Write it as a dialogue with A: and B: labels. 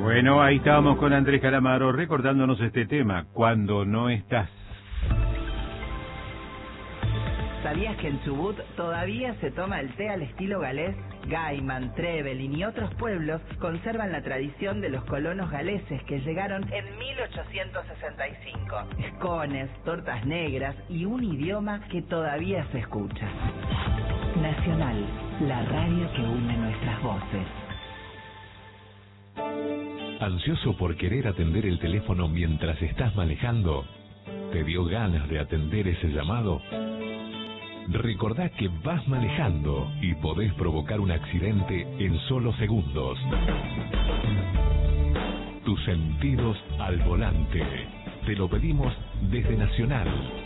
A: Bueno, ahí estábamos con Andrés Calamaro recordándonos este tema, cuando no estás.
B: ¿Sabías que en Chubut todavía se toma el té al estilo galés? Gaiman, Trevelin y otros pueblos conservan la tradición de los colonos galeses que llegaron en 1865. Escones, tortas negras y un idioma que todavía se escucha. Nacional, la radio que une nuestras voces.
C: ¿Ansioso por querer atender el teléfono mientras estás manejando? ¿Te dio ganas de atender ese llamado? Recordá que vas manejando y podés provocar un accidente en solo segundos. Tus sentidos al volante. Te lo pedimos desde Nacional.